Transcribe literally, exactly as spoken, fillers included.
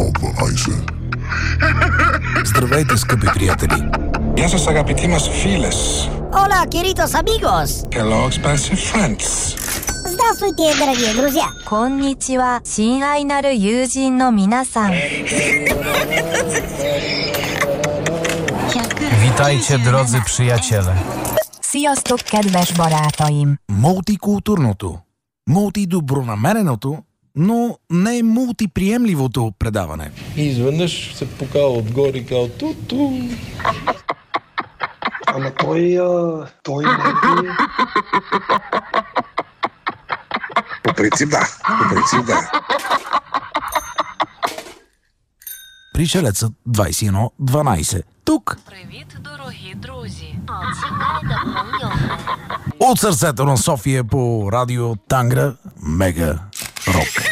едно дванайсет. Здравейте, скъпи приятели! Γεια σας αγαπητοί μας φίλες. Hola, queridos amigos! Hello, expensive friends. Здравствуйте, дорогие друзья! こんにちは、親愛なる友人の皆さん。 Witajcie, drodzy przyjaciele. Sziasztok, kedves barátaim! Мултикултурното, мултидобронамереното, но не мултиприемливото предаване. И изведнъж се покава отгоре и казва ту-ту. Ама той, а, той не е... По принцип да, по принцип да. Пришелецът двайсет и едно дванайсет. Тук. Привіт, дорогі друзі. От сърцето на София по радио Тангра Мега Рок.